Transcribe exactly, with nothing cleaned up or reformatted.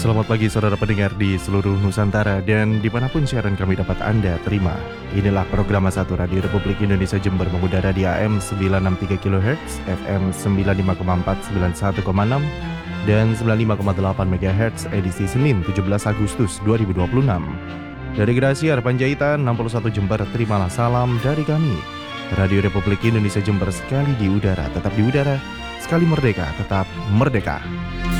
Selamat pagi saudara pendengar di seluruh Nusantara dan dimanapun siaran kami dapat Anda terima. Inilah program satu Radio Republik Indonesia Jember mengudara di A M sembilan enam tiga kilohertz, F M sembilan lima koma empat, sembilan satu koma enam, dan sembilan lima koma delapan megahertz edisi Senin tujuh belas Agustus dua ribu dua puluh enam. Dari Gerasi Harapan Jahitan enam puluh satu Jember, terimalah salam dari kami. Radio Republik Indonesia Jember sekali di udara, tetap di udara, sekali merdeka, tetap merdeka.